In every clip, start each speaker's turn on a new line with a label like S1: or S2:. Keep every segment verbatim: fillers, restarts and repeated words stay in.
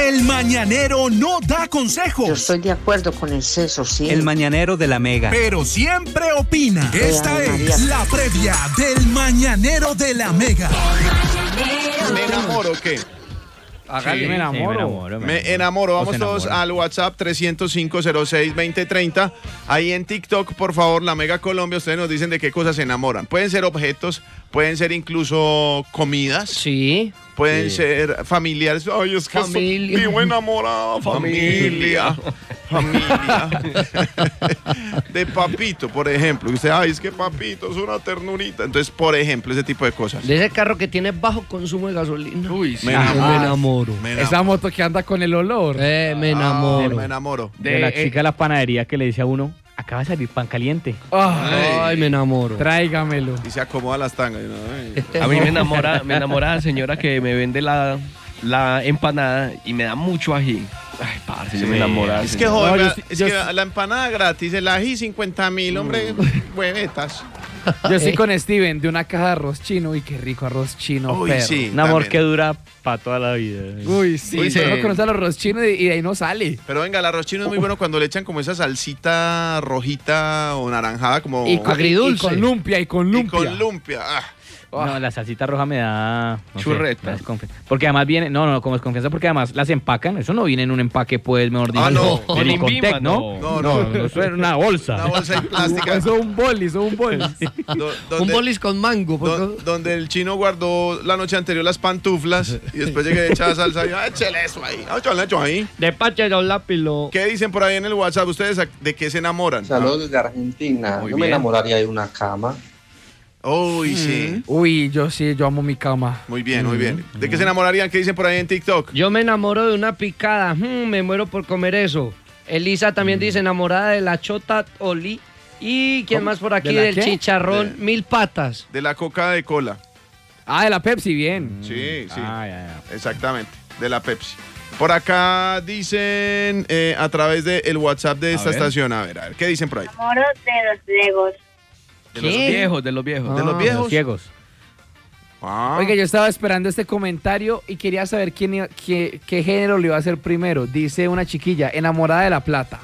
S1: El mañanero no da consejos.
S2: Yo estoy de acuerdo con el seso, sí.
S3: El mañanero de la Mega.
S1: Pero siempre opina. Esta es la previa del mañanero de la Mega.
S4: ¿Me enamoro o qué?
S5: Hágale.
S4: Sí,
S5: me enamoro.
S4: sí, me enamoro. Me enamoro. Vamos todos al WhatsApp trescientos cinco cero seis veinte treinta. Ahí en TikTok, por favor, la Mega Colombia, ustedes nos dicen de qué cosas se enamoran. Pueden ser objetos, pueden ser incluso comidas.
S5: Sí.
S4: Pueden
S5: sí.
S4: ser familiares. Ay, es que
S5: familia.
S4: Soy vivo enamorado. Familia. Familia. De Papito, por ejemplo. Y usted, ay, es que Papito es una ternurita. Entonces, por ejemplo, ese tipo de cosas.
S5: De ese carro que tiene bajo consumo de gasolina.
S6: Uy, sí.
S4: Me
S5: Ah,
S4: enamoro.
S5: me enamoro.
S4: Me enamoro.
S6: Esa moto que anda con el olor.
S5: Eh, me enamoro.
S4: Ah, me enamoro.
S7: De, la chica de la panadería que le dice a uno, acaba de salir pan caliente.
S5: Ay, Ay me enamoro.
S6: Tráigamelo.
S4: Y se acomoda las tangas. ¿No?
S6: A mí me enamora, me enamora la señora que me vende la, la empanada y me da mucho ají. Ay, parce, sí. yo me enamora.
S4: Es que, joder,
S6: No,
S4: vea,
S6: yo-
S4: es
S6: yo-
S4: que la empanada gratis, el ají cincuenta mil, hombre, huevetas.
S6: Yo estoy
S5: Eh.
S6: con Steven de una caja de arroz chino. Uy, qué rico arroz chino,
S4: Uy,
S6: perro.
S4: sí.
S7: Un amor
S4: también.
S7: que dura para toda la vida.
S6: Uy, sí.
S5: Uy,
S6: Pero
S5: sí.
S6: uno conoce el arroz chino y, y de ahí no sale.
S4: Pero venga, el arroz chino es muy bueno cuando le echan como esa salsita rojita o naranjada, como...
S5: Y con- agridulce.
S6: Y con lumpia, y con
S4: y
S6: lumpia.
S4: con lumpia. Ah.
S7: No, la salsita roja me da... no sé,
S6: Churreta.
S7: me da desconfianza. Porque además viene... No, no, como desconfianza porque además las empacan. Eso no viene en un empaque, pues, mejor dicho.
S4: Ah, no.
S7: De
S6: Con
S7: Licontec,
S6: Inviva,
S7: ¿no?
S4: no.
S7: No, no, eso es una bolsa.
S4: Una bolsa de plástica.
S6: Eso es un boli, eso es un boli.
S4: do-
S5: Un
S4: donde,
S5: bolis con mango. por
S4: do-
S5: favor.
S4: donde el chino guardó la noche anterior las pantuflas y después llegué a echar salsa y ah, échale eso ahí, ah, échale eso ahí.
S5: Despacha de un lápiz. lo-
S4: ¿Qué dicen por ahí en el WhatsApp? ¿Ustedes de qué se enamoran?
S8: Saludos desde Argentina.
S6: Muy
S8: Yo me
S6: bien.
S8: enamoraría de una cama.
S4: Uy, sí.
S6: Uy, yo sí, yo amo mi cama.
S4: Muy bien, muy bien. ¿De qué se enamorarían? ¿Qué dicen por ahí en TikTok?
S5: Yo me enamoro de una picada. Mm, me muero por comer eso. Elisa también dice enamorada de la chota Oli. ¿Y quién
S6: ¿Cómo?
S5: más por aquí?
S6: ¿De la
S5: Del
S6: qué?
S5: chicharrón
S4: De-
S5: mil patas.
S4: De la coca de cola.
S6: Ah, de la Pepsi, bien.
S4: Sí, sí.
S7: Ah, ya, ya.
S4: Exactamente, de la Pepsi. Por acá dicen eh, a través del WhatsApp de esta
S6: ver.
S4: estación, a ver, a ver, ¿qué dicen por ahí?
S9: Enamoro de los legos.
S4: De
S5: ¿Qué?
S4: los
S6: Viejos, de los viejos.
S4: ¿De los
S5: Ah,
S4: viejos?
S7: Los ciegos.
S4: Ah,
S6: Oiga, yo estaba esperando este comentario y quería saber quién iba- qué, qué género lo iba a hacer primero. Dice una chiquilla, enamorada de la plata.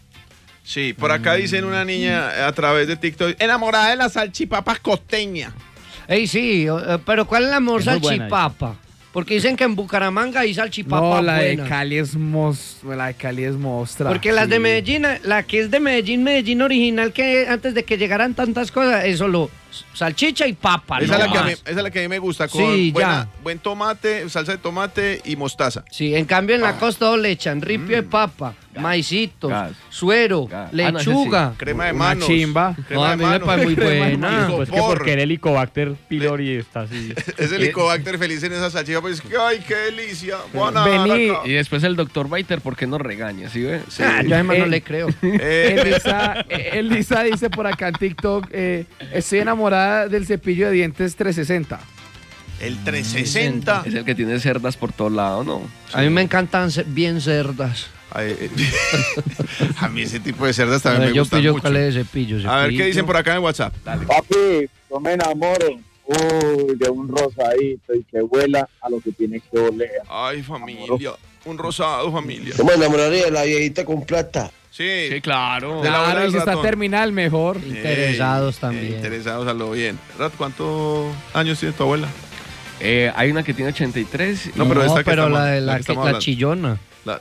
S4: sí, por acá dicen una niña a través de TikTok, enamorada de las salchipapas costeñas.
S5: Ey, sí, eh, pero ¿cuál es la mejor
S7: Es muy buena
S5: salchipapa? Porque dicen que en Bucaramanga hay salchipapa
S6: No, la de
S5: buena.
S6: Cali es mos, la de Cali es mostra.
S5: Porque las de
S6: Sí.
S5: Medellín, la que es de Medellín, Medellín original, que antes de que llegaran tantas cosas, es solo salchicha y papa.
S4: Esa,
S5: no
S4: es la que a mí,
S5: más.
S4: esa es la que a mí me gusta, con
S5: Sí,
S4: buena-
S5: ya.
S4: buen tomate, salsa de tomate y mostaza.
S5: Sí, en cambio en la
S4: Ah.
S5: costa todo le echan ripio de papa, maicitos,
S6: Gas.
S5: suero,
S6: Gas. Ah, no, ese
S5: lechuga.
S4: Crema de
S6: Una
S4: manos.
S6: chimba.
S4: Crema
S5: No, a
S4: de
S5: mí me
S4: manos.
S5: parece muy buena.
S7: Pues que porque el helicobacter pylori está así.
S4: Es el Helicobacter feliz en esa salchicha, pues que ay, qué delicia. Buena,
S6: Vení.
S4: acá.
S6: Y después el doctor Baiter, ¿por qué nos regaña? ¿Sí ve?
S4: Sí.
S5: Ah, yo además no
S6: Eh,
S5: le creo.
S4: Eh,
S6: Elisa, eh, Elisa dice por acá en TikTok, eh, estoy enamorada del cepillo de dientes trescientos sesenta.
S4: el trescientos sesenta.
S6: Es el que tiene cerdas por todos lados, ¿no?
S5: A mí me encantan ce- bien cerdas.
S4: Ay, eh, a mí ese tipo de cerdas
S5: A
S4: también
S5: ver,
S4: me
S5: yo
S4: gustan
S5: pillo
S4: mucho.
S5: cuál es cepillo,
S4: A ver, ¿qué
S5: cepillo.
S4: dicen por acá en WhatsApp?
S10: Papi, yo me enamoro uy, de un rosadito y que huela a lo que tiene que oler.
S4: Ay, familia. Un rosado, familia.
S8: Yo me enamoraría de la viejita con plata.
S4: Sí.
S6: Sí, claro.
S4: De la bola
S6: Claro, y
S4: del
S6: si está
S4: ratón.
S6: terminal, mejor.
S5: Interesados
S4: Eh,
S5: también.
S4: eh, interesados a lo bien. Rat, ¿cuántos años tiene tu abuela?
S6: Eh, hay una que tiene ochenta y tres.
S4: No, pero esta que
S5: pero
S4: estamos-
S5: la de
S4: la
S5: la,
S4: que
S5: que-
S4: estamos
S5: la
S4: hablando.
S5: chillona.
S4: La-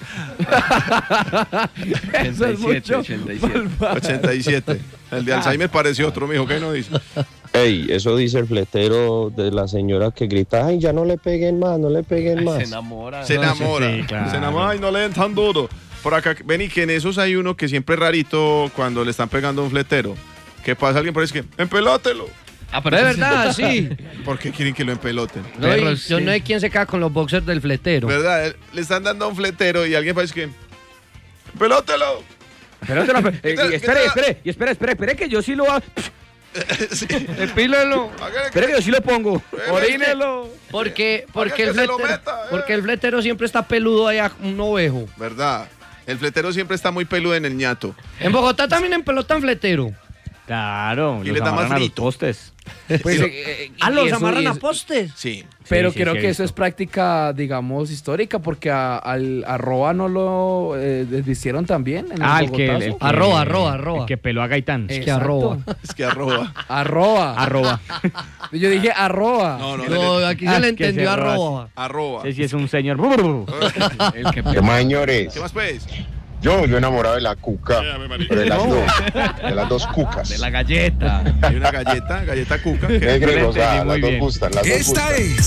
S4: la-
S6: ochenta
S5: Eso es
S6: y siete,
S5: mucho.
S6: ochenta y siete.
S4: ochenta y siete. El de Alzheimer pareció otro, mijo. ¿Qué no dice?
S11: Ey, eso dice el fletero de la señora que grita, ay, ya no le peguen más, no le peguen
S6: Ay,
S11: más.
S6: se enamora.
S4: Se
S6: No,
S4: enamora.
S7: sí, claro.
S4: Se enamora. Ay, no le den tan duro. Por acá, ven y que en esos hay uno que siempre es rarito cuando le están pegando a un fletero. ¿Qué pasa? Alguien por ahí es que, empelótelo.
S6: Ah, pero
S5: De
S6: ese sí-
S5: verdad, sí.
S4: ¿Por qué quieren que lo empeloten?
S5: No, y
S6: Perros,
S5: yo
S6: sí.
S5: no sé quién se queda con los boxers del fletero.
S4: ¿Verdad? Eh, Le están dando a un fletero y alguien parece que, empelótelo.
S7: Pero te lo- eh,
S4: Quítale,
S7: y espere,
S4: quítale.
S7: espere, y espere, espere, espere que yo sí lo hago.
S4: Sí.
S5: Depílelo.
S4: Hágale
S7: Espere que yo sí lo pongo.
S4: que-
S6: Orínelo.
S5: Porque, porque,
S4: Haga
S5: el
S4: que se lo
S5: fletero,
S4: meta, eh.
S5: porque el fletero siempre está peludo allá, un ovejo.
S4: ¿Verdad? El fletero siempre está muy peludo en el ñato.
S5: En Bogotá también en pelotan fletero.
S7: Claro,
S4: Y
S7: los
S4: les da más
S7: amarran a los
S4: frito.
S7: postes.
S3: Pues,
S4: Sí.
S3: eh, eh,
S5: ¿Ah,
S3: y
S5: los
S3: eso-
S5: amarran
S3: y
S5: a
S3: eso-
S5: postes?
S4: Sí.
S3: Pero
S7: Sí, sí,
S3: creo
S7: sí, he
S3: que eso
S7: visto.
S3: es práctica, digamos, histórica, porque a, al arroba no lo eh, desvistieron también en
S7: Ah,
S3: el
S7: el que, el
S3: Bogotazo.
S7: que-
S5: Arroba, arroba, arroba.
S7: El que peló a Gaitán.
S3: Eh,
S5: Es que
S3: Exacto.
S5: arroba.
S4: Es que arroba.
S3: Arroba.
S7: Arroba.
S3: Yo dije arroba.
S4: No, no,
S5: No,
S4: le-
S5: aquí
S7: Ah,
S5: se le
S7: es que
S5: entendió
S7: se roba.
S5: arroba.
S4: arroba.
S7: Sí, sí, es un señor.
S6: El que
S9: ¿Qué más, señores?
S4: ¿Qué más pues?
S9: Yo, yo enamorado de la cuca. Pero de las dos. De las dos cucas.
S6: de la galleta.
S4: Hay una galleta, galleta cuca. que-
S9: Negra y
S7: Yo le
S9: rosada,
S7: entendí muy
S9: las dos
S7: bien.
S9: gustan, las dos
S1: Esta
S9: gustan.
S1: es